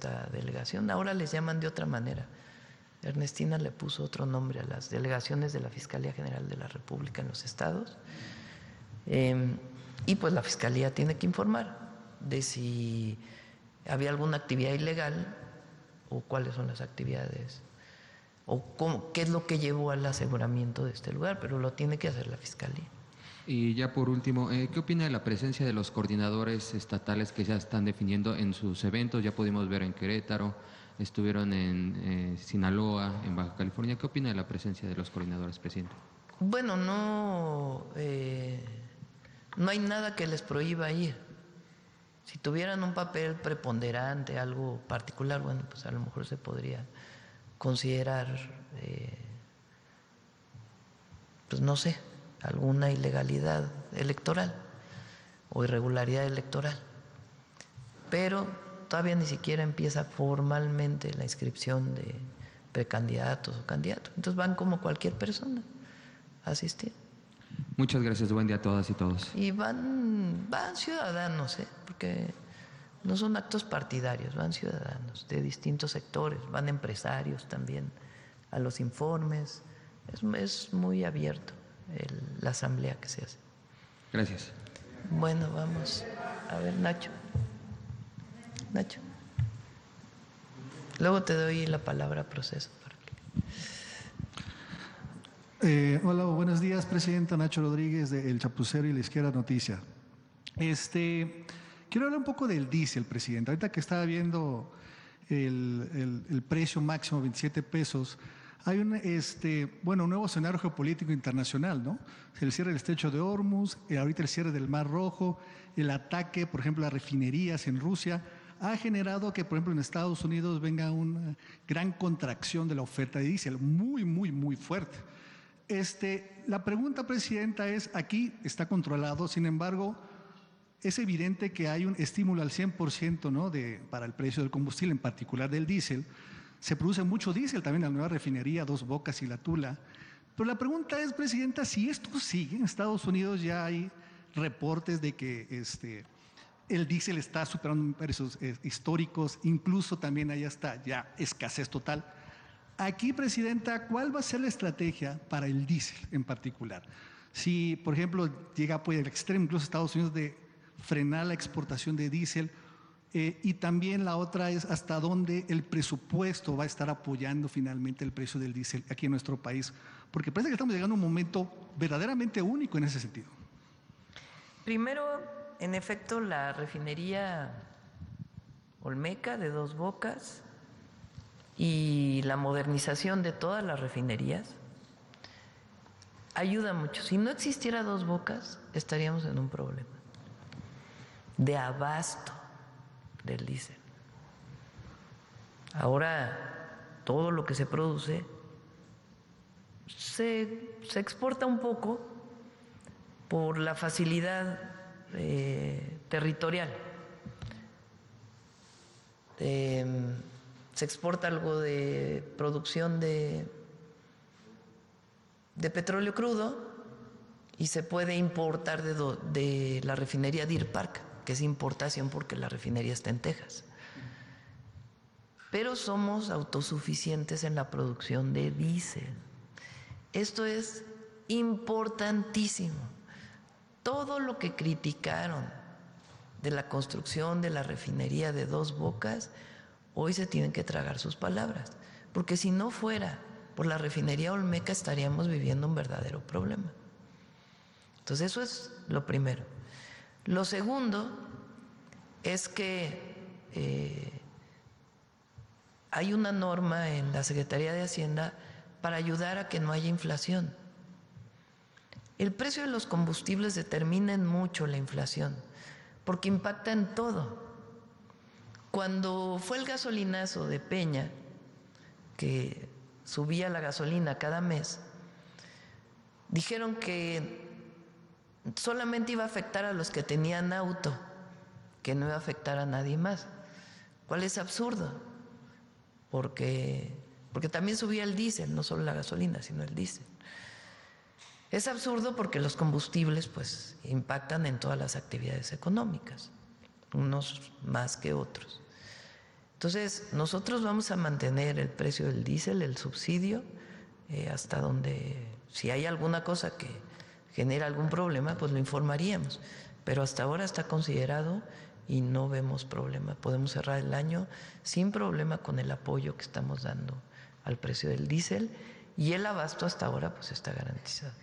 esta delegación. Ahora les llaman de otra manera. Ernestina le puso otro nombre a las delegaciones de la Fiscalía General de la República en los estados. Y pues la Fiscalía tiene que informar de si había alguna actividad ilegal o cuáles son las actividades o qué es lo que llevó al aseguramiento de este lugar, pero lo tiene que hacer la Fiscalía. Y ya por último, ¿qué opina de la presencia de los coordinadores estatales que ya están definiendo en sus eventos? Ya pudimos ver en Querétaro, estuvieron en Sinaloa, en Baja California. ¿Qué opina de la presencia de los coordinadores, presidente? Bueno, no hay nada que les prohíba ir. Si tuvieran un papel preponderante, algo particular, bueno, pues a lo mejor se podría considerar, pues no sé, alguna ilegalidad electoral o irregularidad electoral. Pero todavía ni siquiera empieza formalmente la inscripción de precandidatos o candidatos. Entonces van como cualquier persona a asistir. Muchas gracias, buen día a todas y todos. Y van ciudadanos, porque no son actos partidarios, van ciudadanos de distintos sectores, van empresarios también a los informes. Es muy abierto la asamblea que se hace. Gracias. Bueno, vamos a ver, Nacho. Luego te doy la palabra a proceso. Hola, buenos días, presidenta. Nacho Rodríguez de El Chapucero y La Izquierda Noticia. Quiero hablar un poco del diésel, presidente. Ahorita que estaba viendo el precio máximo, 27 pesos, hay un nuevo escenario geopolítico internacional, ¿no? El cierre del estrecho de Hormuz, ahorita el cierre del Mar Rojo, el ataque, por ejemplo, a refinerías en Rusia, ha generado que, por ejemplo, en Estados Unidos venga una gran contracción de la oferta de diésel, muy, muy, muy fuerte. La pregunta, presidenta, es, aquí está controlado, sin embargo, es evidente que hay un estímulo al 100%, ¿no? Para el precio del combustible, en particular del diésel. Se produce mucho diésel también en la nueva refinería Dos Bocas y La Tula. Pero la pregunta es, presidenta, si esto sigue, en Estados Unidos ya hay reportes de que el diésel está superando precios históricos, incluso también hay hasta ya escasez total. Aquí, presidenta, ¿cuál va a ser la estrategia para el diésel en particular? Si, por ejemplo, llega pues, al extremo, incluso Estados Unidos, de frenar la exportación de diésel, y también la otra es hasta dónde el presupuesto va a estar apoyando finalmente el precio del diésel aquí en nuestro país, porque parece que estamos llegando a un momento verdaderamente único en ese sentido. Primero, en efecto, la refinería Olmeca de Dos Bocas y la modernización de todas las refinerías ayuda mucho. Si no existiera Dos Bocas, estaríamos en un problema de abasto del diésel. Ahora todo lo que se produce se exporta un poco por la facilidad territorial. Se exporta algo de producción de petróleo crudo y se puede importar de la refinería Deer Park, que es importación porque la refinería está en Texas. Pero somos autosuficientes en la producción de diésel. Esto es importantísimo. Todo lo que criticaron de la construcción de la refinería de Dos Bocas, hoy se tienen que tragar sus palabras, porque si no fuera por la refinería Olmeca estaríamos viviendo un verdadero problema. Entonces eso es lo primero. Lo segundo es que hay una norma en la Secretaría de Hacienda para ayudar a que no haya inflación. El precio de los combustibles determina en mucho la inflación, porque impacta en todo. Cuando fue el gasolinazo de Peña, que subía la gasolina cada mes, dijeron que solamente iba a afectar a los que tenían auto, que no iba a afectar a nadie más. ¿Cuál es absurdo? Porque también subía el diésel, no solo la gasolina, sino el diésel. Es absurdo porque los combustibles pues impactan en todas las actividades económicas, unos más que otros. Entonces, nosotros vamos a mantener el precio del diésel, el subsidio, hasta donde, si hay alguna cosa que genera algún problema, pues lo informaríamos. Pero hasta ahora está considerado y no vemos problema. Podemos cerrar el año sin problema con el apoyo que estamos dando al precio del diésel, y el abasto hasta ahora pues está garantizado.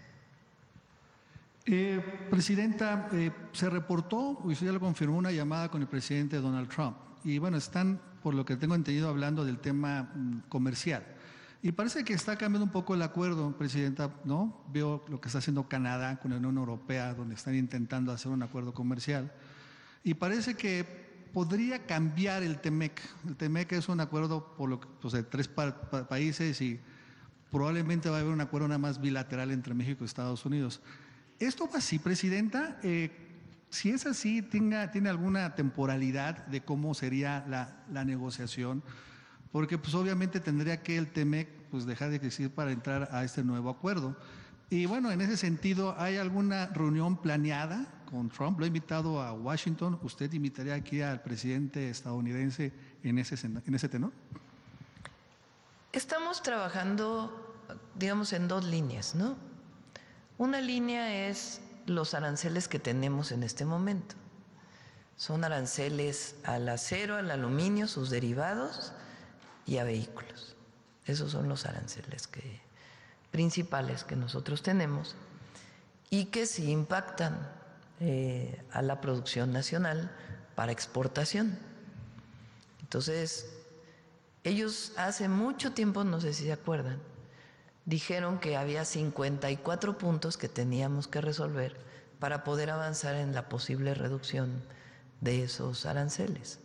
Presidenta, se reportó, y usted ya lo confirmó, una llamada con el presidente Donald Trump. Y bueno, están, por lo que tengo entendido, hablando del tema comercial. Y parece que está cambiando un poco el acuerdo, Presidenta, ¿no? Veo lo que está haciendo Canadá con la Unión Europea, donde están intentando hacer un acuerdo comercial. Y parece que podría cambiar el TEMEC. El TEMEC es un acuerdo por lo que, pues, de 3 países, y probablemente va a haber un acuerdo nada más bilateral entre México y Estados Unidos. ¿Esto va así, Presidenta? Si es así, ¿tiene alguna temporalidad de cómo sería la negociación? Porque pues obviamente tendría que el TEMEC pues dejar de existir para entrar a este nuevo acuerdo. Y bueno, en ese sentido, ¿hay alguna reunión planeada con Trump? ¿Lo ha invitado a Washington? ¿Usted invitaría aquí al presidente estadounidense en ese tenor? Estamos trabajando, digamos, en 2 líneas, ¿no? Una línea es los aranceles que tenemos en este momento. Son aranceles al acero, al aluminio, sus derivados y a vehículos. Esos son los aranceles principales que nosotros tenemos y que sí impactan a la producción nacional para exportación. Entonces, ellos hace mucho tiempo, no sé si se acuerdan, dijeron que había 54 puntos que teníamos que resolver para poder avanzar en la posible reducción de esos aranceles.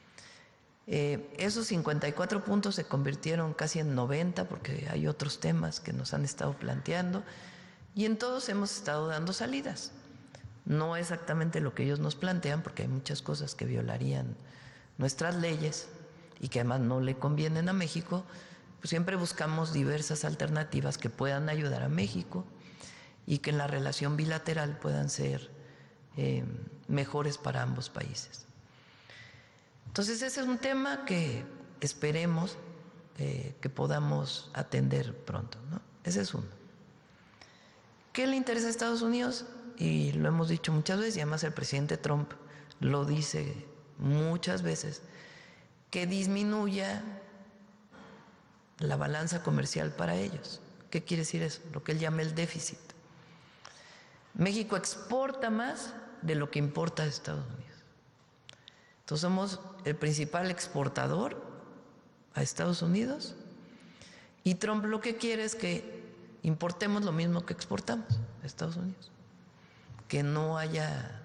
Esos 54 puntos se convirtieron casi en 90 porque hay otros temas que nos han estado planteando, y en todos hemos estado dando salidas. No exactamente lo que ellos nos plantean, porque hay muchas cosas que violarían nuestras leyes y que además no le convienen a México. Pues siempre buscamos diversas alternativas que puedan ayudar a México y que en la relación bilateral puedan ser mejores para ambos países. Entonces ese es un tema que esperemos que podamos atender pronto, ¿no? Ese es uno. ¿Qué le interesa a Estados Unidos? Y lo hemos dicho muchas veces, y además el presidente Trump lo dice muchas veces, que disminuya la balanza comercial para ellos. ¿Qué quiere decir eso? Lo que él llama el déficit. México exporta más de lo que importa de Estados Unidos. Entonces somos el principal exportador a Estados Unidos, y Trump lo que quiere es que importemos lo mismo que exportamos a Estados Unidos, que no haya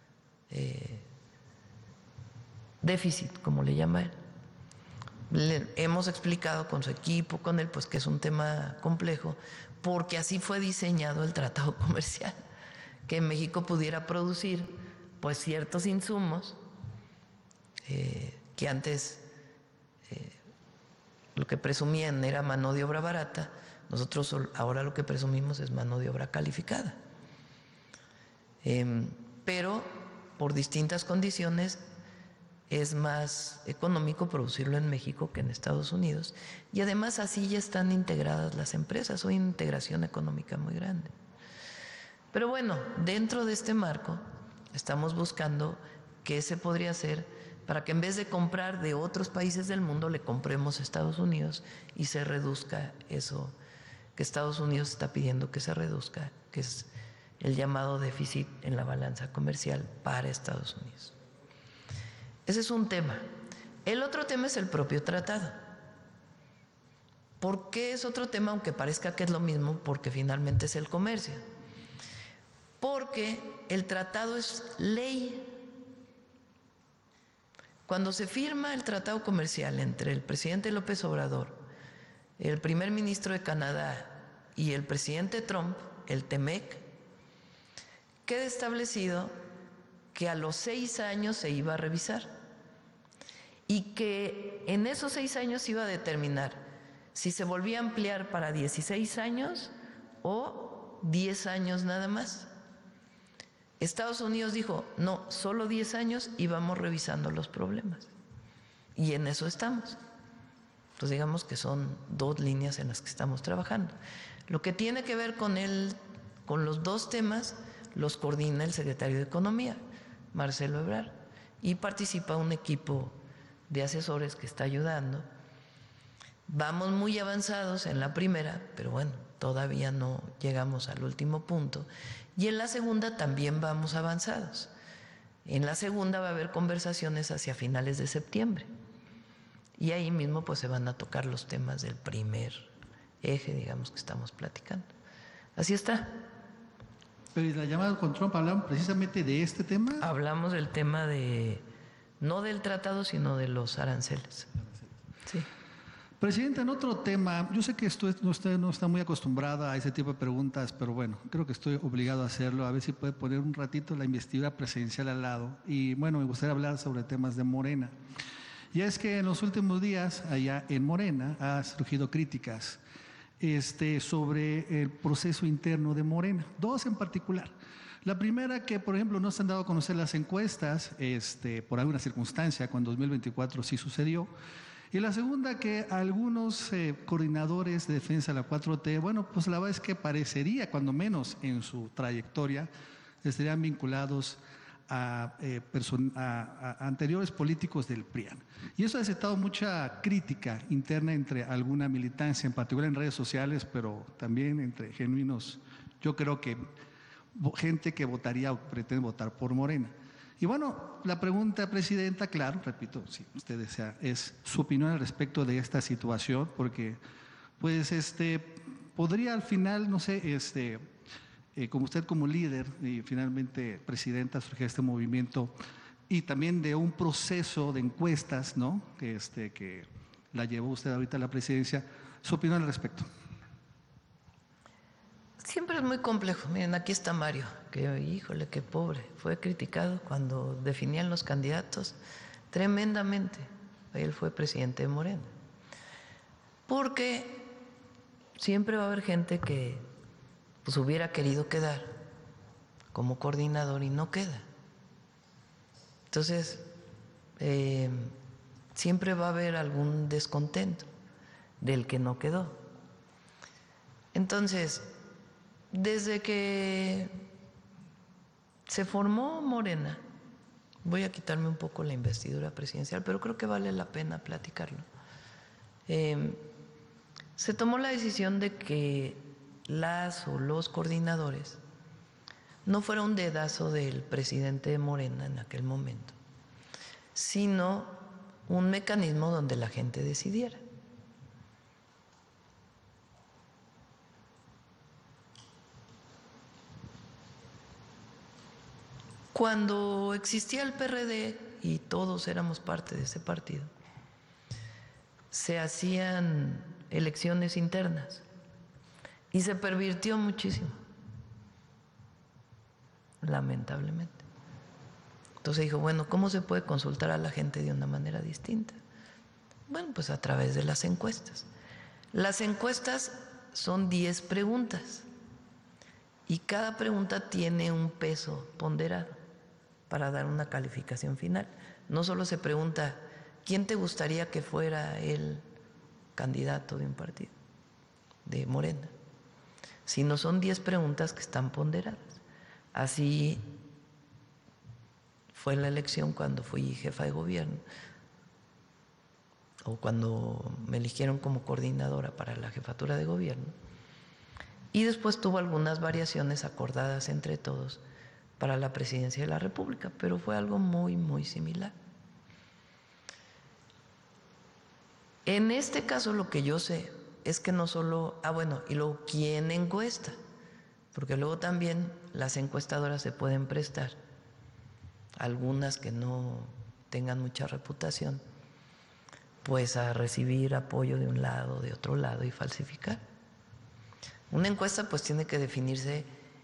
déficit, como le llama él. Le hemos explicado con su equipo, con él, pues que es un tema complejo, porque así fue diseñado el tratado comercial, que México pudiera producir pues ciertos insumos que antes lo que presumían era mano de obra barata. Nosotros ahora lo que presumimos es mano de obra calificada, pero por distintas condiciones es más económico producirlo en México que en Estados Unidos, y además así ya están integradas las empresas. Hay una integración económica muy grande. Pero bueno, dentro de este marco estamos buscando qué se podría hacer para que en vez de comprar de otros países del mundo, le compremos a Estados Unidos y se reduzca eso que Estados Unidos está pidiendo que se reduzca, que es el llamado déficit en la balanza comercial para Estados Unidos. Ese es un tema. El otro tema es el propio tratado. ¿Por qué es otro tema, aunque parezca que es lo mismo? Porque finalmente es el comercio. Porque el tratado es ley. Cuando se firma el tratado comercial entre el presidente López Obrador, el primer ministro de Canadá y el presidente Trump, el TEMEC, queda establecido que a los 6 años se iba a revisar y que en esos 6 años se iba a determinar si se volvía a ampliar para 16 años o 10 años nada más. Estados Unidos dijo, no, solo 10 años y vamos revisando los problemas. Y en eso estamos. Entonces digamos que son 2 líneas en las que estamos trabajando. Lo que tiene que ver con los 2 temas los coordina el secretario de Economía, Marcelo Ebrard, y participa un equipo de asesores que está ayudando. Vamos muy avanzados en la primera, pero bueno, todavía no llegamos al último punto. Y en la segunda también vamos avanzados. En la segunda va a haber conversaciones hacia finales de septiembre. Y ahí mismo pues se van a tocar los temas del primer eje, digamos, que estamos platicando. Así está. Pero en la llamada con Trump hablaron precisamente de este tema. Hablamos del tema no del tratado, sino de los aranceles. Sí. Presidente, en otro tema, yo sé que usted no está muy acostumbrada a ese tipo de preguntas, pero bueno, creo que estoy obligado a hacerlo. A ver si puede poner un ratito la investidura presidencial al lado. Y bueno, me gustaría hablar sobre temas de Morena. Y es que en los últimos días, allá en Morena, ha surgido críticas sobre el proceso interno de Morena, 2 en particular. La primera, que por ejemplo no se han dado a conocer las encuestas por alguna circunstancia, cuando 2024 sí sucedió. Y la segunda, que algunos coordinadores de defensa de la 4T, bueno, pues la verdad es que parecería, cuando menos en su trayectoria, estarían vinculados a anteriores políticos del PRIAN. Y eso ha desatado mucha crítica interna entre alguna militancia, en particular en redes sociales, pero también entre genuinos, yo creo que gente que votaría o pretende votar por Morena. Y bueno, la pregunta, Presidenta, claro, repito, si usted desea, es su opinión al respecto de esta situación, porque pues podría al final, no sé, como usted como líder y finalmente presidenta, surge este movimiento y también de un proceso de encuestas, ¿no? Que la llevó usted ahorita a la presidencia. ¿Su opinión al respecto? Siempre es muy complejo. Miren, aquí está Mario, que híjole, qué pobre. Fue criticado cuando definían los candidatos tremendamente. Él fue presidente de Morena. Porque siempre va a haber gente que pues hubiera querido quedar como coordinador y no queda. Entonces, siempre va a haber algún descontento del que no quedó. Entonces, desde que se formó Morena, voy a quitarme un poco la investidura presidencial, pero creo que vale la pena platicarlo. Se tomó la decisión de que las o los coordinadores no fuera un dedazo del presidente de Morena en aquel momento, sino un mecanismo donde la gente decidiera. Cuando existía el PRD y todos éramos parte de ese partido, se hacían elecciones internas y se pervirtió muchísimo, lamentablemente. Entonces dijo, bueno, ¿cómo se puede consultar a la gente de una manera distinta? Bueno, pues a través de las encuestas. Las encuestas son 10 preguntas y cada pregunta tiene un peso ponderado para dar una calificación final. No solo se pregunta, ¿quién te gustaría que fuera el candidato de un partido, de Morena? Sino son 10 preguntas que están ponderadas. Así fue la elección cuando fui jefa de gobierno o cuando me eligieron como coordinadora para la jefatura de gobierno. Y después tuvo algunas variaciones acordadas entre todos para la presidencia de la República, pero fue algo muy, muy similar. En este caso lo que yo sé es que no solo, y luego ¿quién encuesta? Porque luego también las encuestadoras se pueden prestar, algunas que no tengan mucha reputación, pues a recibir apoyo de un lado, de otro lado y falsificar. Una encuesta pues tiene que definirse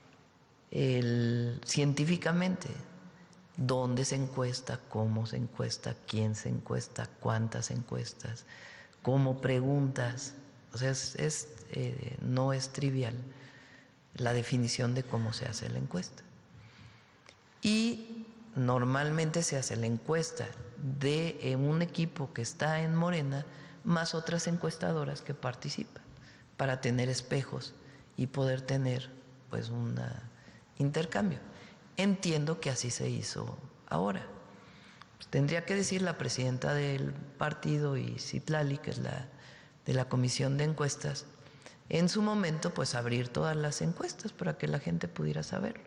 científicamente, dónde se encuesta, cómo se encuesta, quién se encuesta, cuántas encuestas, cómo preguntas. O sea, no es trivial la definición de cómo se hace la encuesta. Y normalmente se hace la encuesta de un equipo que está en Morena más otras encuestadoras que participan para tener espejos y poder tener pues un intercambio. Entiendo que así se hizo ahora. Pues tendría que decir la presidenta del partido y Citlali, que es la de la comisión de encuestas, en su momento pues abrir todas las encuestas para que la gente pudiera saberlo.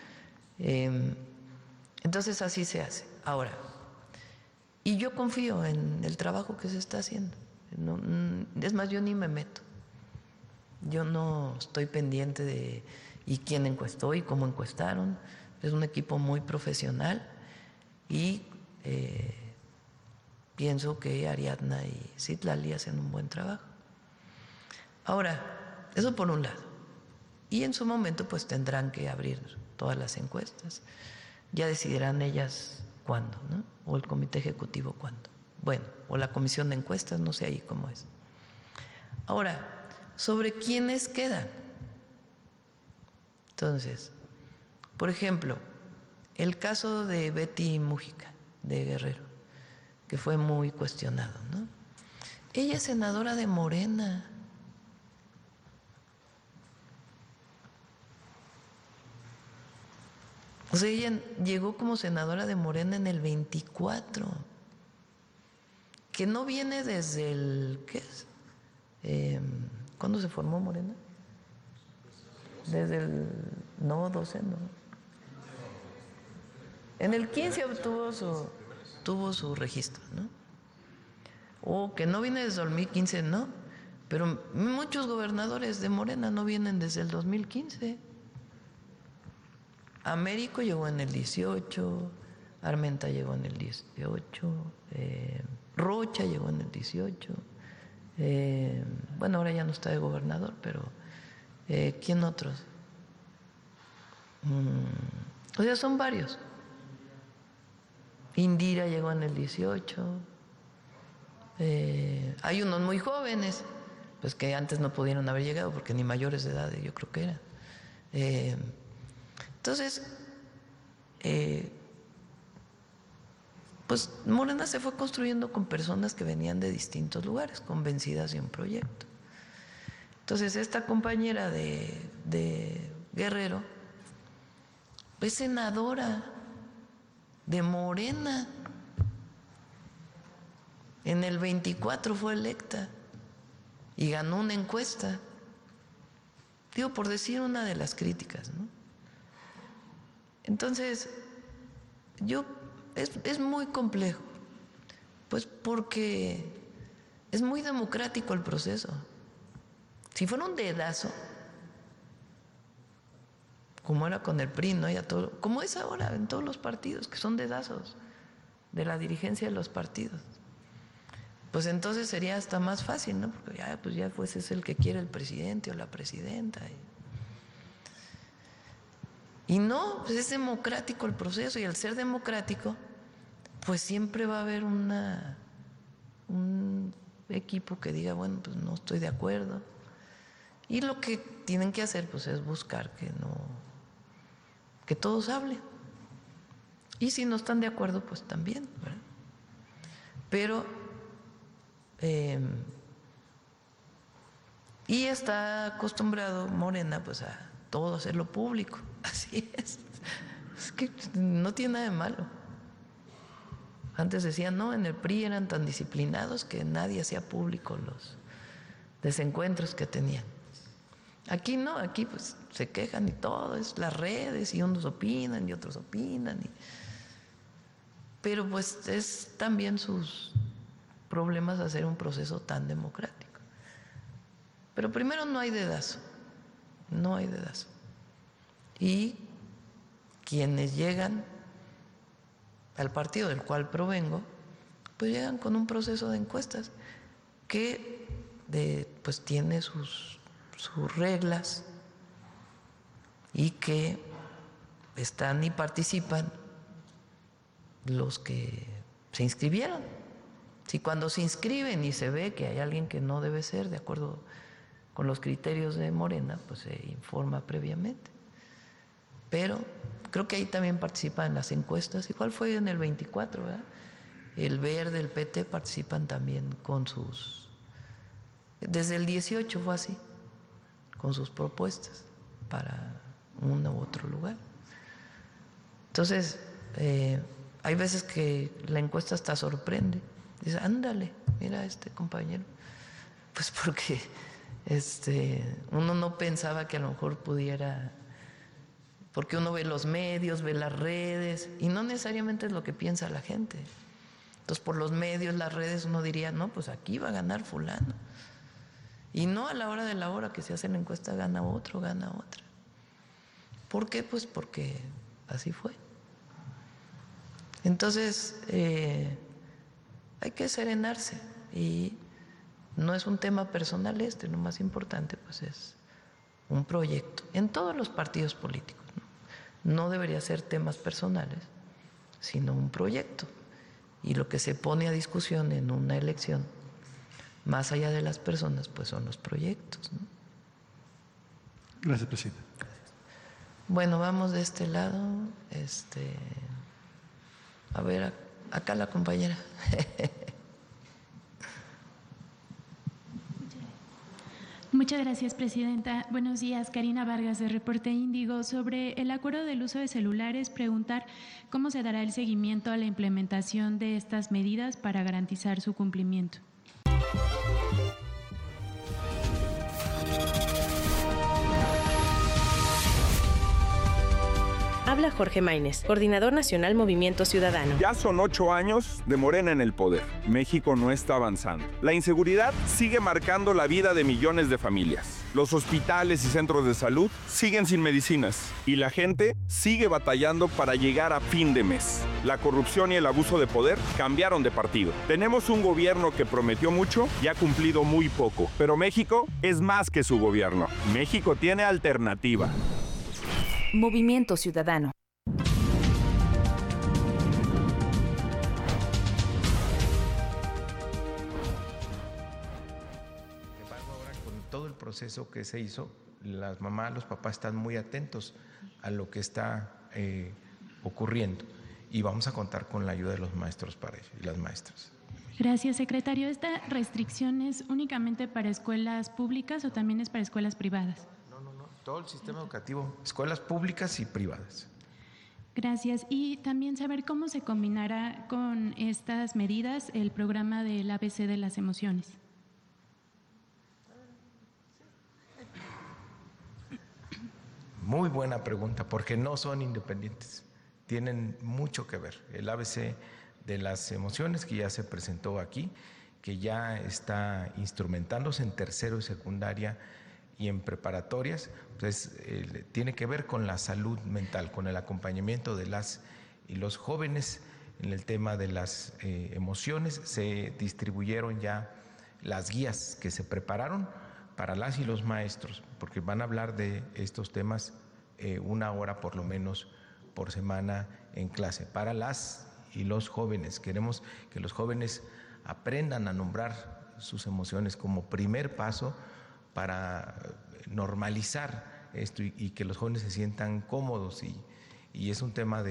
Entonces así se hace. Ahora, y yo confío en el trabajo que se está haciendo. No, es más, yo ni me meto. Yo no estoy pendiente de y quién encuestó y cómo encuestaron. Es un equipo muy profesional y pienso que Ariadna y Citlali hacen un buen trabajo. Ahora, eso por un lado. Y en su momento pues tendrán que abrir todas las encuestas. Ya decidirán ellas cuándo, ¿no? O el comité ejecutivo cuándo. Bueno, o la comisión de encuestas, no sé ahí cómo es. Ahora, ¿sobre quiénes quedan? Entonces, por ejemplo, el caso de Betty Múgica, de Guerrero, que fue muy cuestionado, ¿no? Ella es senadora de Morena. O sea, ella llegó como senadora de Morena en el 24, que no viene desde el, ¿qué es? ¿Cuándo se formó Morena? Desde el, no, 12, no. En el 15 tuvo su registro, ¿no? O que no viene desde el 2015, no. Pero muchos gobernadores de Morena no vienen desde el 2015. Américo llegó en el 18, Armenta llegó en el 18, Rocha llegó en el 18, bueno, ahora ya no está de gobernador, pero ¿quién otros? O sea, son varios. Indira llegó en el 18, hay unos muy jóvenes, pues que antes no pudieron haber llegado porque ni mayores de edad yo creo que eran. Entonces, pues Morena se fue construyendo con personas que venían de distintos lugares, convencidas de un proyecto. Entonces, esta compañera de Guerrero es senadora de Morena. En el 24 fue electa y ganó una encuesta. Digo, por decir una de las críticas, ¿no? Entonces, es muy complejo, pues porque es muy democrático el proceso. Si fuera un dedazo, como era con el PRI, ¿no? Como es ahora en todos los partidos, que son dedazos de la dirigencia de los partidos, pues entonces sería hasta más fácil, ¿no? Porque ya pues es el que quiere el presidente o la presidenta. Y no, pues es democrático el proceso, y al ser democrático, pues siempre va a haber un equipo que diga, bueno, pues no estoy de acuerdo. Y lo que tienen que hacer pues es buscar que todos hablen. Y si no están de acuerdo, pues también, ¿verdad? Pero y está acostumbrado Morena pues a todo hacerlo público. Así es. Es que no tiene nada de malo. Antes decían, no, en el PRI eran tan disciplinados que nadie hacía público los desencuentros que tenían. Aquí no, aquí pues se quejan y todo, es las redes y unos opinan y otros opinan. Pero pues es también sus problemas hacer un proceso tan democrático. Pero primero no hay dedazo, no hay dedazo. Y quienes llegan al partido del cual provengo, pues llegan con un proceso de encuestas que pues tiene sus reglas y que están y participan los que se inscribieron. Si cuando se inscriben y se ve que hay alguien que no debe ser de acuerdo con los criterios de Morena, pues se informa previamente. pero creo que ahí también participan en las encuestas, igual fue en el 24, ¿verdad? El Verde, el PT participan también con sus, desde el 18 fue así, con sus propuestas para uno u otro lugar. Entonces, hay veces que la encuesta hasta sorprende. Dice, ándale, mira a este compañero. Pues porque uno no pensaba que a lo mejor pudiera, porque uno ve los medios, ve las redes, y no necesariamente es lo que piensa la gente. Entonces, por los medios, las redes, uno diría, no, pues aquí va a ganar fulano. Y no a la hora de la hora que se hace la encuesta gana otro, gana otra. ¿Por qué? Pues porque así fue. Entonces, hay que serenarse y no es un tema personal lo más importante pues es un proyecto en todos los partidos políticos. No debería ser temas personales, sino un proyecto. Y lo que se pone a discusión en una elección, más allá de las personas, pues son los proyectos, ¿no? Gracias, presidente. Bueno, vamos de este lado. A ver, acá la compañera. Muchas gracias, presidenta. Buenos días, Karina Vargas, de Reporte Índigo. Sobre el acuerdo del uso de celulares, preguntar cómo se dará el seguimiento a la implementación de estas medidas para garantizar su cumplimiento. Habla Jorge Maínez, coordinador nacional Movimiento Ciudadano. Ya son 8 años de Morena en el poder. México no está avanzando. La inseguridad sigue marcando la vida de millones de familias. Los hospitales y centros de salud siguen sin medicinas. Y la gente sigue batallando para llegar a fin de mes. La corrupción y el abuso de poder cambiaron de partido. Tenemos un gobierno que prometió mucho y ha cumplido muy poco. Pero México es más que su gobierno. México tiene alternativa. Movimiento Ciudadano. Sin embargo, ahora con todo el proceso que se hizo, las mamás, los papás están muy atentos a lo que está ocurriendo y vamos a contar con la ayuda de los maestros para ello y las maestras. Gracias, secretario. ¿Esta restricción es únicamente para escuelas públicas o también es para escuelas privadas? Todo el sistema educativo, escuelas públicas y privadas. Gracias. Y también saber cómo se combinará con estas medidas el programa del ABC de las emociones. Muy buena pregunta, porque no son independientes, tienen mucho que ver. El ABC de las emociones que ya se presentó aquí, que ya está instrumentándose en tercero y secundaria y en preparatorias, pues tiene que ver con la salud mental, con el acompañamiento de las y los jóvenes en el tema de las emociones. Se distribuyeron ya las guías que se prepararon para las y los maestros, porque van a hablar de estos temas 1 hora por lo menos por semana en clase, para las y los jóvenes. Queremos que los jóvenes aprendan a nombrar sus emociones como primer paso para normalizar esto y que los jóvenes se sientan cómodos y es un tema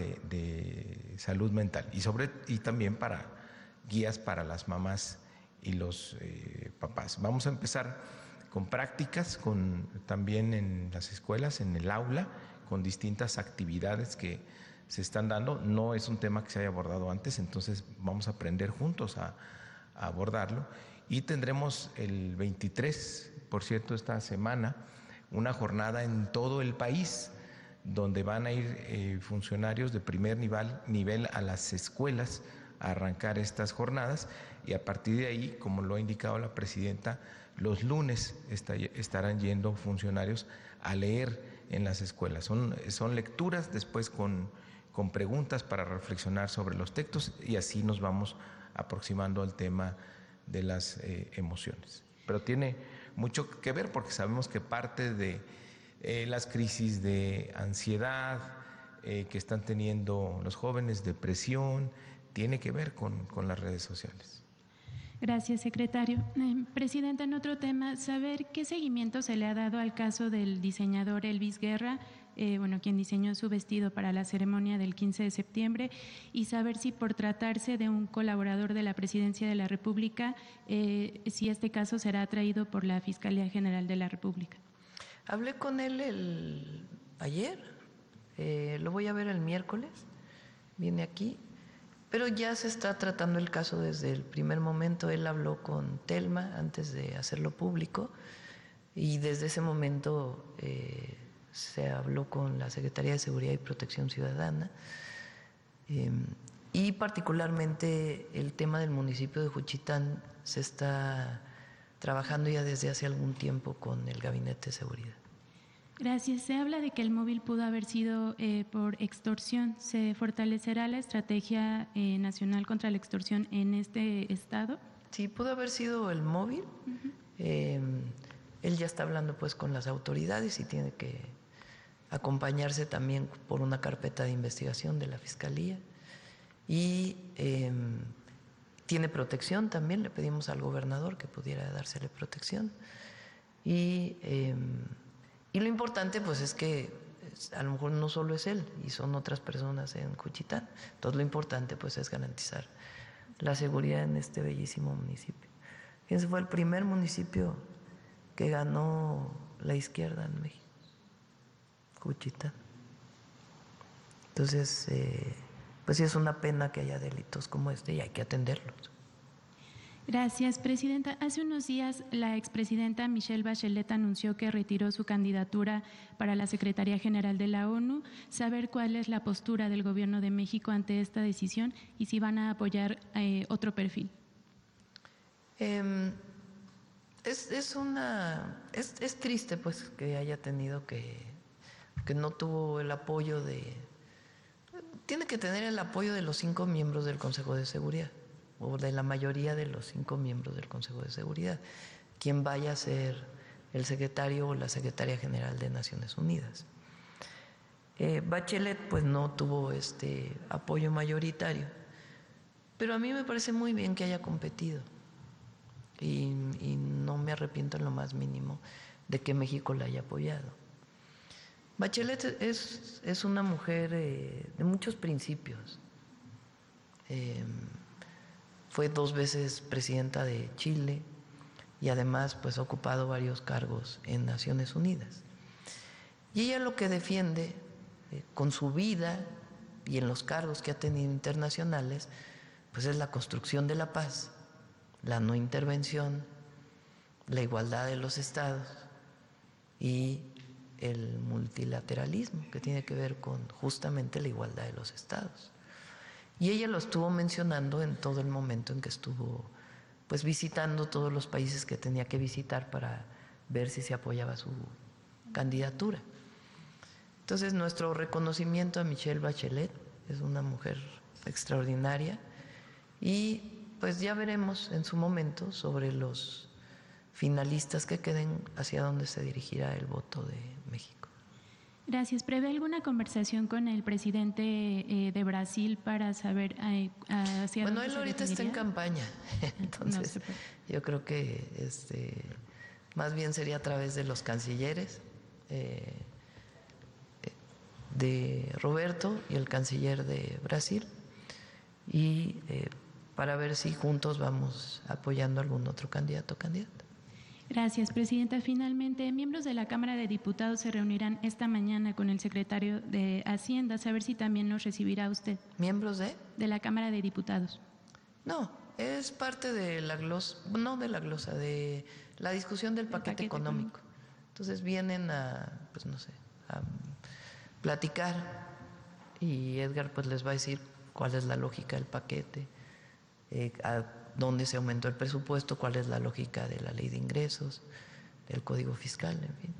de salud mental y también para guías para las mamás y los papás. Vamos a empezar con prácticas, también en las escuelas, en el aula, con distintas actividades que se están dando. No es un tema que se haya abordado antes, entonces vamos a aprender juntos a abordarlo y tendremos el 23, por cierto, esta semana, una jornada en todo el país donde van a ir funcionarios de primer nivel a las escuelas a arrancar estas jornadas y a partir de ahí, como lo ha indicado la presidenta, los lunes estarán yendo funcionarios a leer en las escuelas. Son lecturas después con preguntas para reflexionar sobre los textos y así nos vamos aproximando al tema de las emociones. Pero tiene mucho que ver porque sabemos que parte de las crisis de ansiedad que están teniendo los jóvenes, depresión, tiene que ver con las redes sociales. Gracias, secretario. Presidenta, en otro tema, saber qué seguimiento se le ha dado al caso del diseñador Elvis Guerra, quien diseñó su vestido para la ceremonia del 15 de septiembre, y saber si por tratarse de un colaborador de la Presidencia de la República, si este caso será traído por la Fiscalía General de la República. Hablé con él ayer, lo voy a ver el miércoles, viene aquí, pero ya se está tratando el caso desde el primer momento. Él habló con Telma antes de hacerlo público y desde ese momento se habló con la Secretaría de Seguridad y Protección Ciudadana y particularmente el tema del municipio de Juchitán se está trabajando ya desde hace algún tiempo con el Gabinete de Seguridad. Gracias. Se habla de que el móvil pudo haber sido por extorsión. ¿Se fortalecerá la estrategia nacional contra la extorsión en este estado? Sí, pudo haber sido el móvil. Él ya está hablando pues con las autoridades y tiene que acompañarse también por una carpeta de investigación de la Fiscalía. Y tiene protección también, le pedimos al gobernador que pudiera dársele protección. Y lo importante pues es que a lo mejor no solo es él y son otras personas en Juchitán. Entonces lo importante pues es garantizar la seguridad en este bellísimo municipio. Fíjense, fue el primer municipio que ganó la izquierda en México, Juchitán. Entonces, pues sí es una pena que haya delitos como este y hay que atenderlos. Gracias, Presidenta. Hace unos días la expresidenta Michelle Bachelet anunció que retiró su candidatura para la Secretaría General de la ONU. Saber cuál es la postura del Gobierno de México ante esta decisión y si van a apoyar otro perfil. Es triste pues que haya tenido que no tuvo el apoyo tiene que tener el apoyo de los 5 miembros del Consejo de Seguridad, o de la mayoría de los 5 miembros del Consejo de Seguridad, quien vaya a ser el secretario o la secretaria general de Naciones Unidas. Bachelet pues no tuvo este apoyo mayoritario, pero a mí me parece muy bien que haya competido y no me arrepiento en lo más mínimo de que México la haya apoyado. Bachelet es una mujer de muchos principios. Fue 2 veces presidenta de Chile y además pues ha ocupado varios cargos en Naciones Unidas. Y ella lo que defiende con su vida y en los cargos que ha tenido internacionales, pues es la construcción de la paz, la no intervención, la igualdad de los estados y el multilateralismo, que tiene que ver con justamente la igualdad de los estados. Y ella lo estuvo mencionando en todo el momento en que estuvo pues visitando todos los países que tenía que visitar para ver si se apoyaba su candidatura. Entonces, nuestro reconocimiento a Michelle Bachelet, es una mujer extraordinaria y pues ya veremos en su momento sobre los finalistas que queden hacia dónde se dirigirá el voto de México. Gracias. ¿Prevé alguna conversación con el presidente de Brasil para saber hacia dónde se él ahorita está en campaña, entonces yo creo que más bien sería a través de los cancilleres, de Roberto y el canciller de Brasil, y para ver si juntos vamos apoyando a algún otro candidato o candidata. Gracias, Presidenta. Finalmente, miembros de la Cámara de Diputados se reunirán esta mañana con el secretario de Hacienda, saber si también los recibirá usted. ¿Miembros de? De la Cámara de Diputados. No, es parte de la glosa, no de la glosa, de la discusión del paquete económico. Entonces vienen a platicar y Edgar pues les va a decir cuál es la lógica del paquete, a dónde se aumentó el presupuesto, cuál es la lógica de la ley de ingresos, del código fiscal, en fin.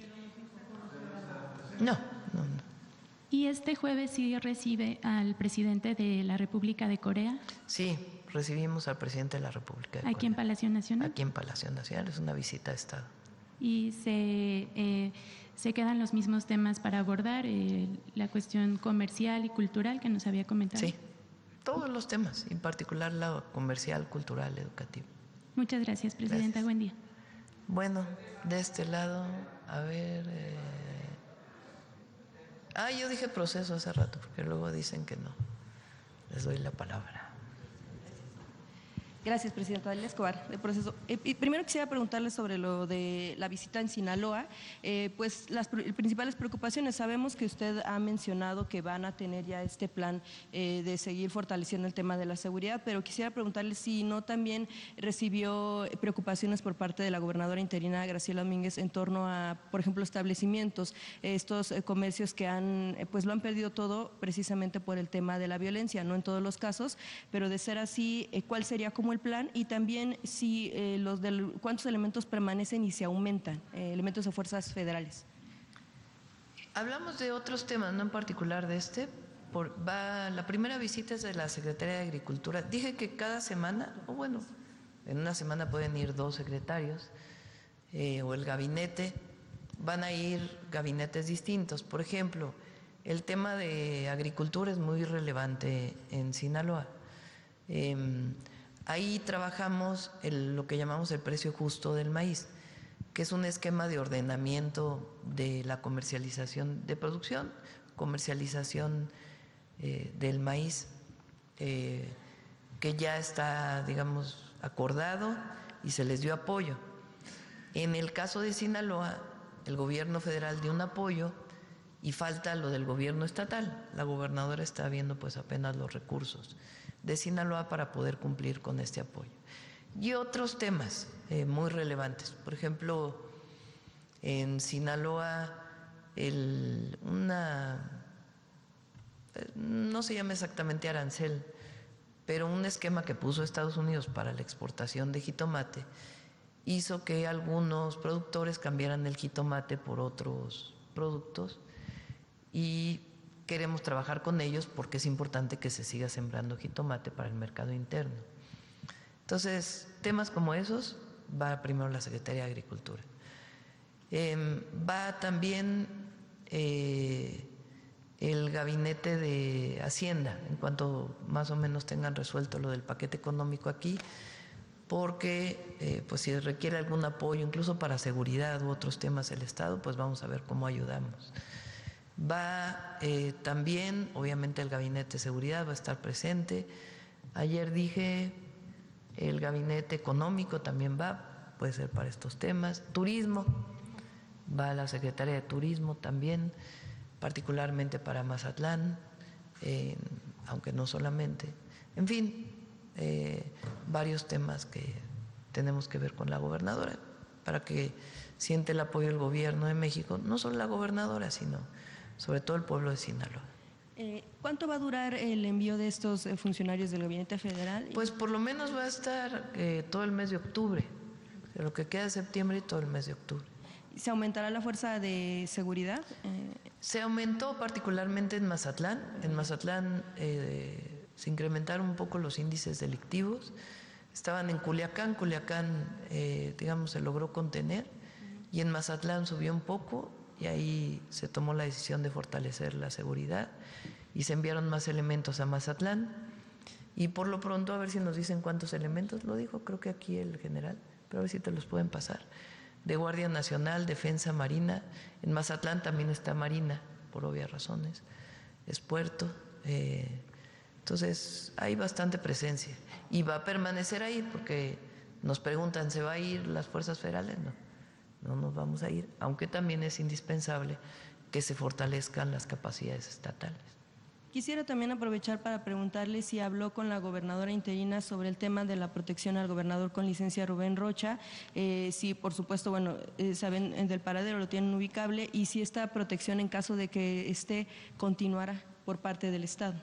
No. ¿Y este jueves sí recibe al presidente de la República de Corea? Sí, recibimos al presidente de la República de Corea. ¿Aquí en Palacio Nacional? Aquí en Palacio Nacional, es una visita de Estado. ¿Y se quedan los mismos temas para abordar, la cuestión comercial y cultural que nos había comentado? Sí. Todos los temas, en particular la comercial, cultural, educativa. Muchas gracias, Presidenta. Gracias. Buen día. Bueno, de este lado, a ver, Yo dije proceso hace rato, porque luego dicen que no. Les doy la palabra. Gracias, presidenta. Dalia Escobar, de Proceso. Primero quisiera preguntarle sobre lo de la visita en Sinaloa. Pues las principales preocupaciones, sabemos que usted ha mencionado que van a tener ya este plan de seguir fortaleciendo el tema de la seguridad, pero quisiera preguntarle si no también recibió preocupaciones por parte de la gobernadora interina Graciela Domínguez en torno a, por ejemplo, establecimientos, estos comercios que pues lo han perdido todo precisamente por el tema de la violencia, no en todos los casos, pero de ser así, ¿cuál sería como el plan? Y también si cuántos elementos permanecen y se aumentan, elementos de fuerzas federales. Hablamos de otros temas, no en particular de este. La primera visita es de la Secretaría de Agricultura. Dije que cada semana, o bueno, en una semana pueden ir 2 secretarios o el gabinete, van a ir gabinetes distintos. Por ejemplo, el tema de agricultura es muy relevante en Sinaloa. Ahí trabajamos lo que llamamos el precio justo del maíz, que es un esquema de ordenamiento de la comercialización de producción, comercialización del maíz, que ya está, digamos, acordado y se les dio apoyo. En el caso de Sinaloa, el gobierno federal dio un apoyo y falta lo del gobierno estatal. La gobernadora está viendo pues apenas los recursos de Sinaloa para poder cumplir con este apoyo. Y otros temas muy relevantes. Por ejemplo, en Sinaloa, no se llama exactamente arancel, pero un esquema que puso Estados Unidos para la exportación de jitomate hizo que algunos productores cambiaran el jitomate por otros productos y queremos trabajar con ellos porque es importante que se siga sembrando jitomate para el mercado interno. Entonces, temas como esos va primero la Secretaría de Agricultura. Va también el Gabinete de Hacienda, en cuanto más o menos tengan resuelto lo del paquete económico aquí, porque pues si requiere algún apoyo, incluso para seguridad u otros temas del Estado, pues vamos a ver cómo ayudamos. Va también, obviamente, el Gabinete de Seguridad va a estar presente. Ayer dije, el Gabinete Económico también va, puede ser para estos temas. Turismo, va la Secretaría de Turismo también, particularmente para Mazatlán, aunque no solamente. En fin, varios temas que tenemos que ver con la gobernadora, para que siente el apoyo del gobierno de México, no solo la gobernadora, sino sobre todo el pueblo de Sinaloa. ¿Cuánto va a durar el envío de estos funcionarios del gabinete federal? Pues por lo menos va a estar todo el mes de octubre, lo que queda de septiembre y todo el mes de octubre. ¿Se aumentará la fuerza de seguridad? Se aumentó particularmente en Mazatlán. En Mazatlán se incrementaron un poco los índices delictivos. Estaban en Culiacán, digamos, se logró contener, y en Mazatlán subió un poco, y ahí se tomó la decisión de fortalecer la seguridad y se enviaron más elementos a Mazatlán. Y por lo pronto, a ver si nos dicen cuántos elementos, lo dijo creo que aquí el general, pero a ver si te los pueden pasar, de Guardia Nacional, Defensa Marina. En Mazatlán también está Marina, por obvias razones, es puerto. Entonces hay bastante presencia y va a permanecer ahí, porque nos preguntan, ¿se va a ir las fuerzas federales? No nos vamos a ir, aunque también es indispensable que se fortalezcan las capacidades estatales. Quisiera también aprovechar para preguntarle si habló con la gobernadora interina sobre el tema de la protección al gobernador con licencia Rubén Rocha, si por supuesto, bueno, saben del paradero, lo tienen ubicable, y si esta protección, en caso de que continuara por parte del Estado.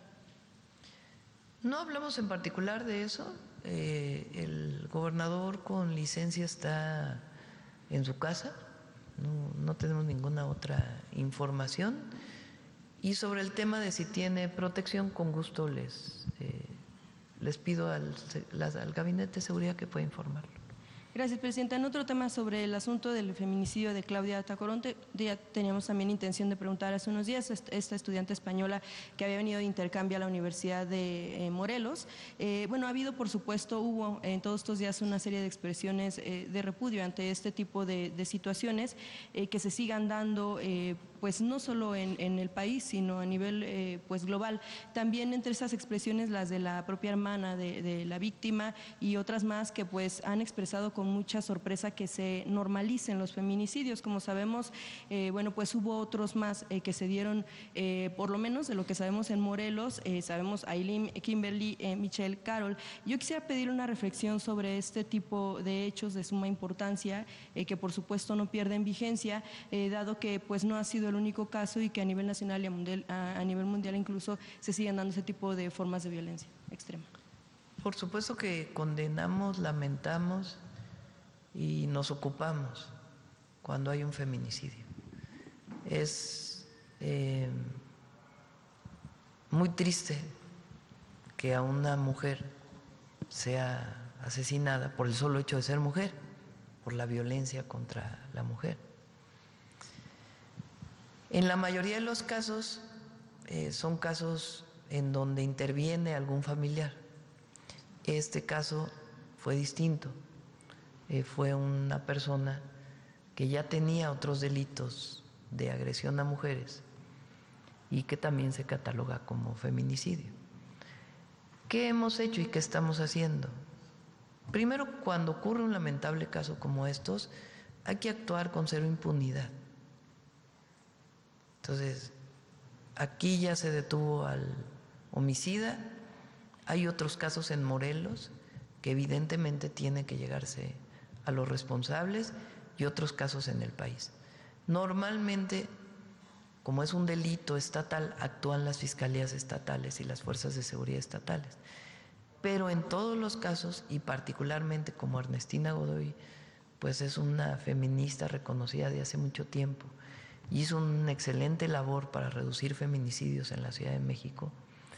No hablamos en particular de eso. El gobernador con licencia está en su casa, no tenemos ninguna otra información. Y sobre el tema de si tiene protección, con gusto les pido al Gabinete de Seguridad que pueda informarlo. Gracias, presidenta. En otro tema, sobre el asunto del feminicidio de Claudia Tacoronte, ya teníamos también intención de preguntar hace unos días, esta estudiante española que había venido de intercambio a la Universidad de Morelos. Bueno, ha habido, por supuesto, hubo en todos estos días una serie de expresiones de repudio ante este tipo de situaciones que se sigan dando pues no solo en el país, sino a nivel pues global. También entre esas expresiones las de la propia hermana de la víctima y otras más que pues han expresado con mucha sorpresa que se normalicen los feminicidios. Como sabemos, bueno, pues hubo otros más que se dieron, por lo menos de lo que sabemos en Morelos, sabemos Aileen, Kimberly, Michelle, Carol. Yo quisiera pedir una reflexión sobre este tipo de hechos de suma importancia, que por supuesto no pierden vigencia, dado que pues no ha sido el único caso y que a nivel nacional y a nivel mundial incluso se siguen dando ese tipo de formas de violencia extrema. Por supuesto que condenamos, lamentamos y nos ocupamos cuando hay un feminicidio. Es muy triste que a una mujer sea asesinada por el solo hecho de ser mujer, por la violencia contra la mujer. En la mayoría de los casos son casos en donde interviene algún familiar. Este caso fue distinto. Fue una persona que ya tenía otros delitos de agresión a mujeres y que también se cataloga como feminicidio. ¿Qué hemos hecho y qué estamos haciendo? Primero, cuando ocurre un lamentable caso como estos, hay que actuar con cero impunidad. Entonces, aquí ya se detuvo al homicida. Hay otros casos en Morelos que evidentemente tienen que llegarse a los responsables y otros casos en el país. Normalmente, como es un delito estatal, actúan las fiscalías estatales y las fuerzas de seguridad estatales. Pero en todos los casos, y particularmente como Ernestina Godoy, pues es una feminista reconocida de hace mucho tiempo, y hizo una excelente labor para reducir feminicidios en la Ciudad de México,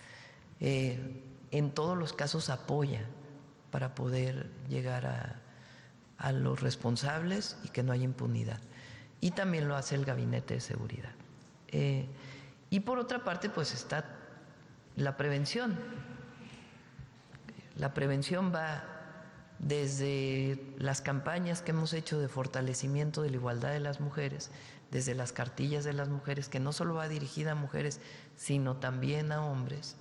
en todos los casos apoya para poder llegar a los responsables y que no haya impunidad. Y también lo hace el Gabinete de Seguridad. Y por otra parte, pues está la prevención. La prevención va desde las campañas que hemos hecho de fortalecimiento de la igualdad de las mujeres, desde las cartillas de las mujeres, que no solo va dirigida a mujeres, sino también a hombres.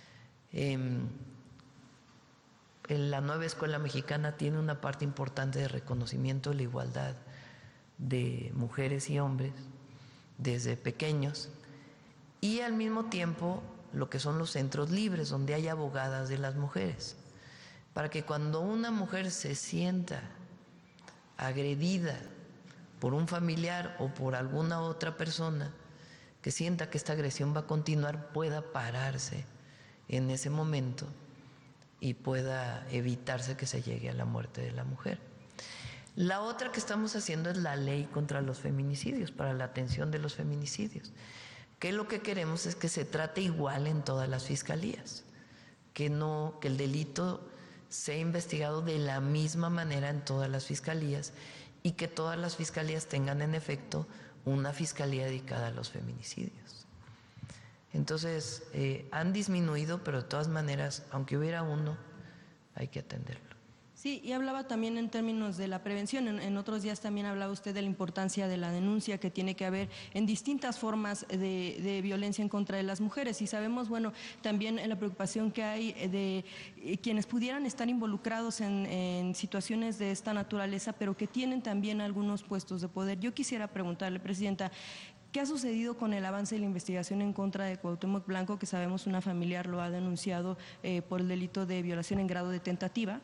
La nueva escuela mexicana tiene una parte importante de reconocimiento de la igualdad de mujeres y hombres desde pequeños, y al mismo tiempo lo que son los centros libres, donde hay abogadas de las mujeres, para que cuando una mujer se sienta agredida por un familiar o por alguna otra persona, que sienta que esta agresión va a continuar, pueda pararse en ese momento y pueda evitarse que se llegue a la muerte de la mujer. La otra que estamos haciendo es la ley contra los feminicidios, para la atención de los feminicidios, que lo que queremos es que se trate igual en todas las fiscalías, que el delito sea investigado de la misma manera en todas las fiscalías y que todas las fiscalías tengan en efecto una fiscalía dedicada a los feminicidios. Entonces, han disminuido, pero de todas maneras, aunque hubiera uno, hay que atenderlo. Sí, y hablaba también en términos de la prevención. En otros días también hablaba usted de la importancia de la denuncia que tiene que haber en distintas formas de violencia en contra de las mujeres. Y sabemos, bueno, también la preocupación que hay de quienes pudieran estar involucrados en situaciones de esta naturaleza, pero que tienen también algunos puestos de poder. Yo quisiera preguntarle, Presidenta, ¿qué ha sucedido con el avance de la investigación en contra de Cuauhtémoc Blanco, que sabemos una familiar lo ha denunciado por el delito de violación en grado de tentativa?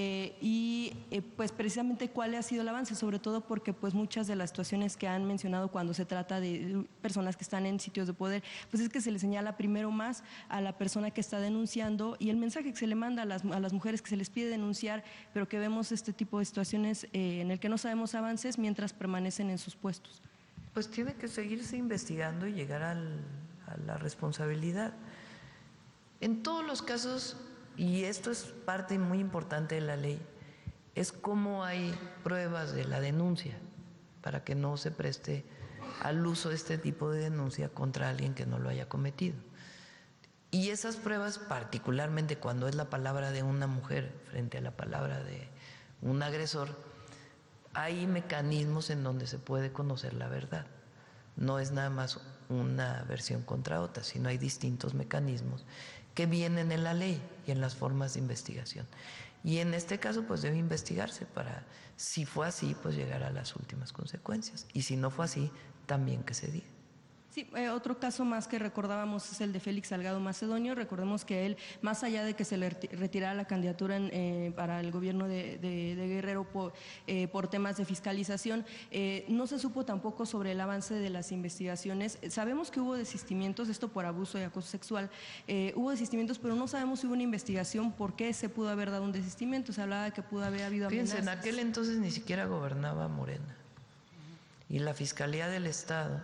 Pues precisamente cuál ha sido el avance, sobre todo porque pues muchas de las situaciones que han mencionado cuando se trata de personas que están en sitios de poder, pues es que se le señala primero más a la persona que está denunciando, y el mensaje que se le manda a las mujeres que se les pide denunciar, pero que vemos este tipo de situaciones en el que no sabemos avances mientras permanecen en sus puestos. Pues tiene que seguirse investigando y llegar a la responsabilidad. En todos los casos, y esto es parte muy importante de la ley, es cómo hay pruebas de la denuncia para que no se preste al uso de este tipo de denuncia contra alguien que no lo haya cometido. Y esas pruebas, particularmente cuando es la palabra de una mujer frente a la palabra de un agresor, hay mecanismos en donde se puede conocer la verdad. no es nada más una versión contra otra, sino hay distintos mecanismos que vienen en la ley y en las formas de investigación. Y en este caso, pues debe investigarse para, si fue así, pues llegar a las últimas consecuencias. Y si no fue así, también que se diga. Sí, otro caso más que recordábamos es el de Félix Salgado Macedonio. Recordemos que él, más allá de que se le retirara la candidatura para el gobierno de Guerrero por temas de fiscalización, no se supo tampoco sobre el avance de las investigaciones. Sabemos que hubo desistimientos, esto por abuso y acoso sexual, hubo desistimientos, pero no sabemos si hubo una investigación por qué se pudo haber dado un desistimiento. Se hablaba de que pudo haber habido amenazas. Fíjense, en aquel entonces ni siquiera gobernaba Morena. Y la Fiscalía del Estado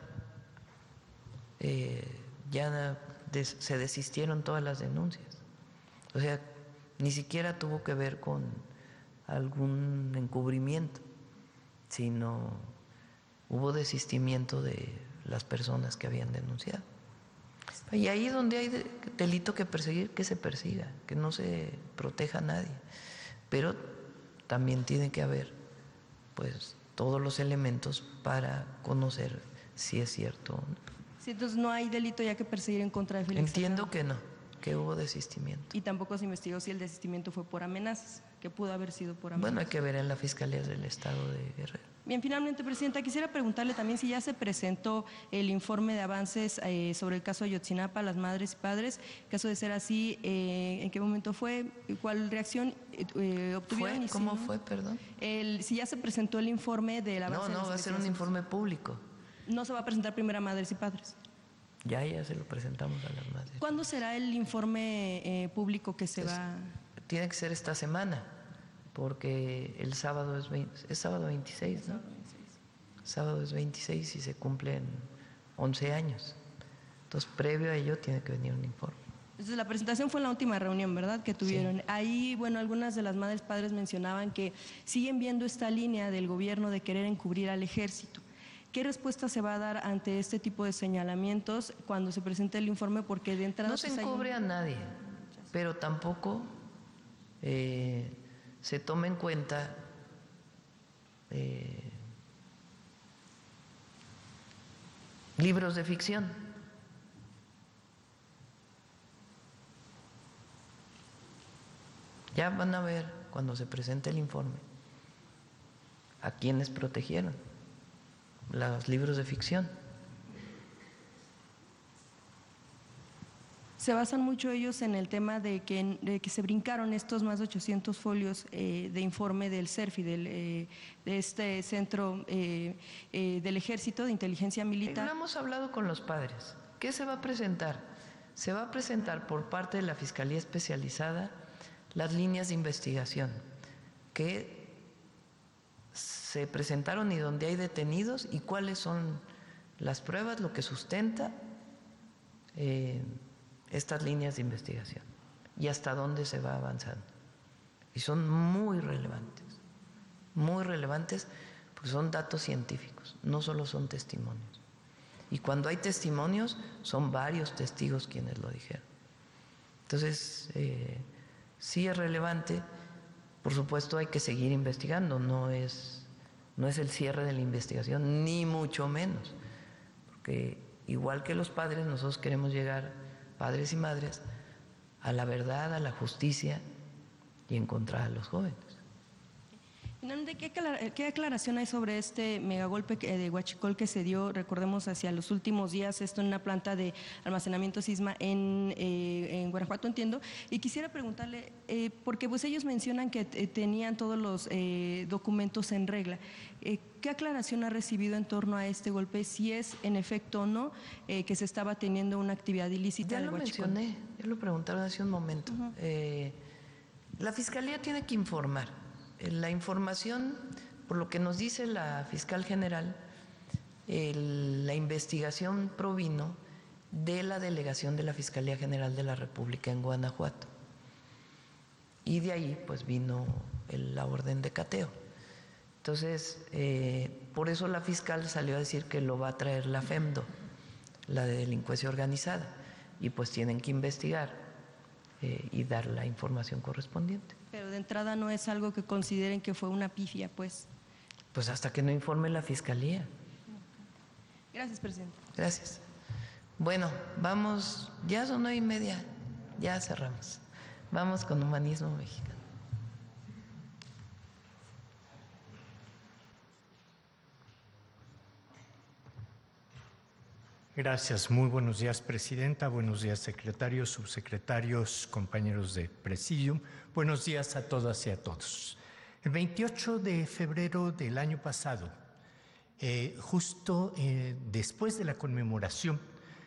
se desistieron todas las denuncias. O sea, ni siquiera tuvo que ver con algún encubrimiento, sino hubo desistimiento de las personas que habían denunciado. Y ahí donde hay delito que perseguir, que se persiga, que no se proteja a nadie. Pero también tiene que haber, pues, todos los elementos para conocer si es cierto o no. Sí, entonces no hay delito ya que perseguir en contra de Félix Entiendo Salgado. que no, que hubo desistimiento. Y tampoco se investigó si el desistimiento fue por amenazas, que pudo haber sido por amenazas. Bueno, hay que ver en la Fiscalía del Estado de Guerrero. Bien, finalmente, Presidenta, quisiera preguntarle también si ya se presentó el informe de avances sobre el caso de Ayotzinapa, las madres y padres. En caso de ser así, ¿en qué momento fue? ¿Cuál reacción obtuvieron? ¿Fue? ¿Cómo fue, perdón? Si ya se presentó el informe del avance. No, va a ser un informe público. No se va a presentar primero a madres y padres. Ya se lo presentamos a las madres. ¿Cuándo será el informe público que se va? Tiene que ser esta semana, porque el sábado es sábado 26, ¿no? Sábado es 26 y se cumplen 11 años. Entonces, previo a ello tiene que venir un informe. Entonces, la presentación fue en la última reunión, ¿verdad?, que tuvieron. Sí. Ahí, bueno, algunas de las madres padres mencionaban que siguen viendo esta línea del gobierno de querer encubrir al ejército. ¿Qué respuesta se va a dar ante este tipo de señalamientos cuando se presente el informe? Porque de entrada... No se encubre a nadie, pero tampoco se toma en cuenta libros de ficción. Ya van a ver cuando se presente el informe a quienes protegieron los libros de ficción. Se basan mucho ellos en el tema de que se brincaron estos más de 800 folios de informe del CERFI, de este centro del Ejército de Inteligencia Militar. No hemos hablado con los padres. ¿Qué se va a presentar? Se va a presentar por parte de la Fiscalía Especializada las líneas de investigación que se presentaron y donde hay detenidos y cuáles son las pruebas, lo que sustenta estas líneas de investigación y hasta dónde se va avanzando. Y son muy relevantes porque son datos científicos, no solo son testimonios. Y cuando hay testimonios, son varios testigos quienes lo dijeron. Entonces, sí es relevante. Por supuesto, hay que seguir investigando, no es el cierre de la investigación, ni mucho menos, porque igual que los padres, nosotros queremos llegar, padres y madres, a la verdad, a la justicia y encontrar a los jóvenes. Finalmente, ¿qué aclaración hay sobre este megagolpe de huachicol que se dio, recordemos, hacia los últimos días, esto en una planta de almacenamiento Sisma en Guanajuato, entiendo? Y quisiera preguntarle, porque pues ellos mencionan que tenían todos los documentos en regla. ¿Qué aclaración ha recibido en torno a este golpe? Si es en efecto o no que se estaba teniendo una actividad ilícita de huachicol. Mencioné, ya lo preguntaron hace un momento. La Fiscalía tiene que informar. La información, por lo que nos dice la fiscal general, la investigación provino de la delegación de la Fiscalía General de la República en Guanajuato. Y de ahí pues vino la orden de cateo. Entonces, por eso la fiscal salió a decir que lo va a traer la FEMDO, la de delincuencia organizada, y pues tienen que investigar y dar la información correspondiente. Pero de entrada no es algo que consideren que fue una pifia, pues. Pues hasta que no informe la Fiscalía. Gracias, presidente. Gracias. Bueno, vamos, ya son 9:30, ya cerramos. Vamos con Humanismo Mexicano. Gracias. Muy buenos días, presidenta. Buenos días, secretarios, subsecretarios, compañeros de presidium. Buenos días a todas y a todos. El 28 de febrero del año pasado, justo después de la conmemoración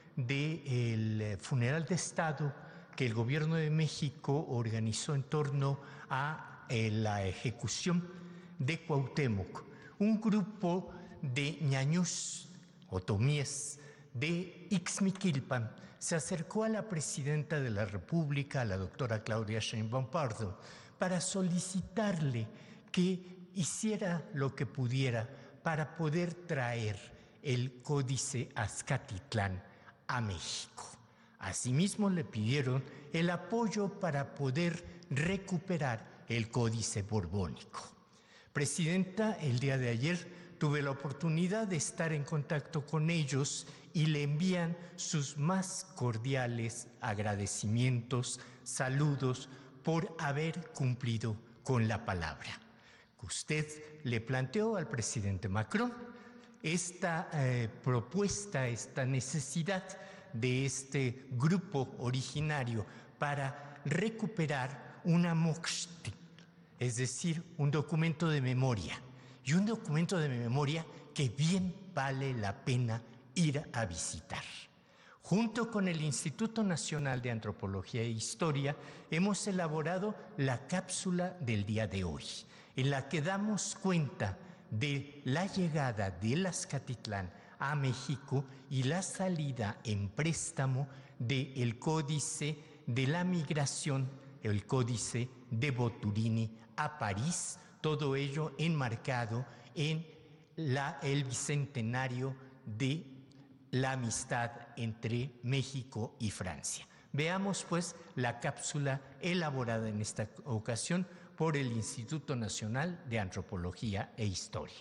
del funeral de Estado que el Gobierno de México organizó en torno a la ejecución de Cuauhtémoc, un grupo de ñañús, otomíes, de Ixmiquilpan se acercó a la presidenta de la República, a la doctora Claudia Sheinbaum Pardo, para solicitarle que hiciera lo que pudiera para poder traer el Códice Azcatitlán a México. Asimismo, le pidieron el apoyo para poder recuperar el Códice Borbónico. Presidenta, el día de ayer tuve la oportunidad de estar en contacto con ellos y le envían sus más cordiales agradecimientos, saludos por haber cumplido con la palabra. Usted le planteó al presidente Macron esta propuesta, esta necesidad de este grupo originario para recuperar una moxti, es decir, un documento de memoria, y un documento de memoria que bien vale la pena ir a visitar. Junto con el Instituto Nacional de Antropología e Historia hemos elaborado la cápsula del día de hoy, en la que damos cuenta de la llegada del Azcatitlán a México y la salida en préstamo del Códice de la Migración, el Códice de Boturini a París, todo ello enmarcado en el bicentenario de la amistad entre México y Francia. Veamos pues la cápsula elaborada en esta ocasión por el Instituto Nacional de Antropología e Historia.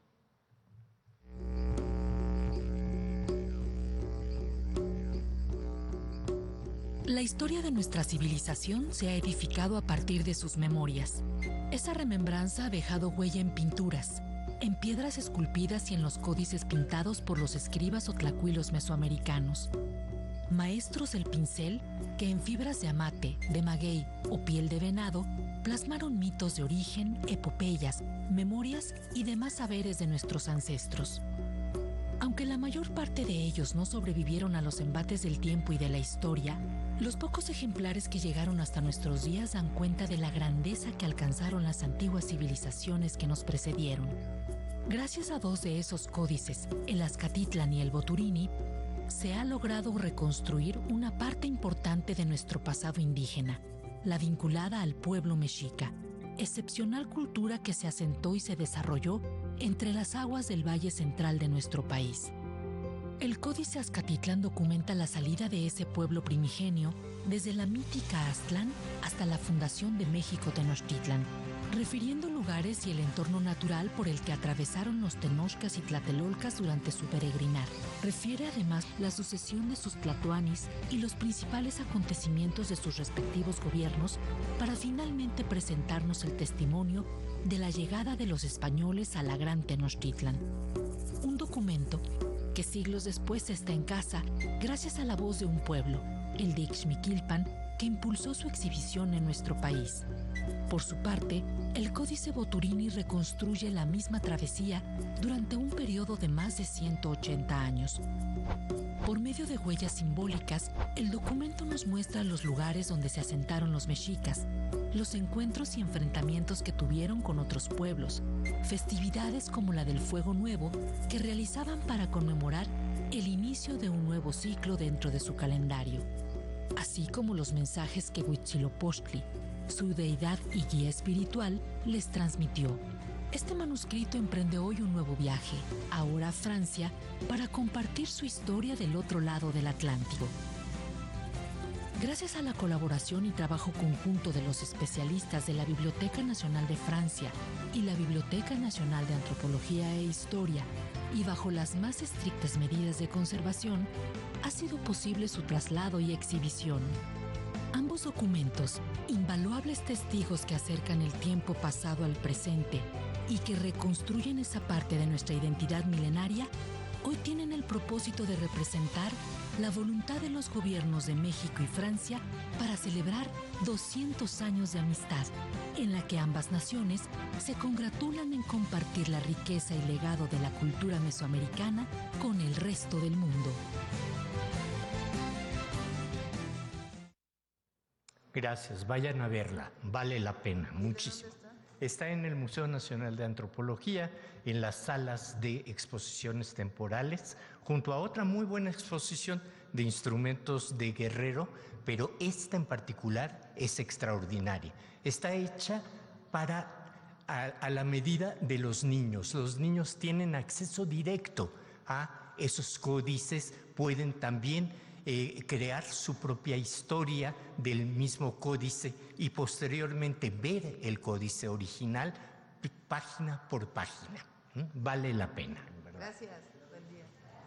La historia de nuestra civilización se ha edificado a partir de sus memorias. Esa remembranza ha dejado huella en pinturas, en piedras esculpidas y en los códices pintados por los escribas o tlacuilos mesoamericanos. Maestros del pincel que en fibras de amate, de maguey o piel de venado plasmaron mitos de origen, epopeyas, memorias y demás saberes de nuestros ancestros. Aunque la mayor parte de ellos no sobrevivieron a los embates del tiempo y de la historia, los pocos ejemplares que llegaron hasta nuestros días dan cuenta de la grandeza que alcanzaron las antiguas civilizaciones que nos precedieron. Gracias a dos de esos códices, el Azcatitlán y el Boturini, se ha logrado reconstruir una parte importante de nuestro pasado indígena, la vinculada al pueblo mexica, excepcional cultura que se asentó y se desarrolló entre las aguas del valle central de nuestro país. El Códice Azcatitlán documenta la salida de ese pueblo primigenio desde la mítica Aztlán hasta la fundación de México Tenochtitlan, refiriendo lugares y el entorno natural por el que atravesaron los tenochcas y tlatelolcas durante su peregrinar. Refiere además la sucesión de sus tlatoanis y los principales acontecimientos de sus respectivos gobiernos para finalmente presentarnos el testimonio de la llegada de los españoles a la Gran Tenochtitlan. Un documento que siglos después está en casa gracias a la voz de un pueblo, el de Ixmiquilpan, que impulsó su exhibición en nuestro país. Por su parte, el Códice Boturini reconstruye la misma travesía durante un periodo de más de 180 años. Por medio de huellas simbólicas, el documento nos muestra los lugares donde se asentaron los mexicas, los encuentros y enfrentamientos que tuvieron con otros pueblos, festividades como la del Fuego Nuevo que realizaban para conmemorar el inicio de un nuevo ciclo dentro de su calendario, así como los mensajes que Huitzilopochtli, su deidad y guía espiritual, les transmitió. Este manuscrito emprende hoy un nuevo viaje, ahora a Francia, para compartir su historia del otro lado del Atlántico. Gracias a la colaboración y trabajo conjunto de los especialistas de la Biblioteca Nacional de Francia y la Biblioteca Nacional de Antropología e Historia, y bajo las más estrictas medidas de conservación, ha sido posible su traslado y exhibición. Ambos documentos, invaluables testigos que acercan el tiempo pasado al presente y que reconstruyen esa parte de nuestra identidad milenaria, hoy tienen el propósito de representar la voluntad de los gobiernos de México y Francia para celebrar 200 años de amistad, en la que ambas naciones se congratulan en compartir la riqueza y legado de la cultura mesoamericana con el resto del mundo. Gracias, vayan a verla, vale la pena, muchísimo. Está en el Museo Nacional de Antropología, en las salas de exposiciones temporales, junto a otra muy buena exposición de instrumentos de Guerrero, pero esta en particular es extraordinaria. Está hecha a la medida de los niños. Los niños tienen acceso directo a esos códices, pueden también crear su propia historia del mismo códice y posteriormente ver el códice original página por página. Vale la pena. Gracias. Buen día.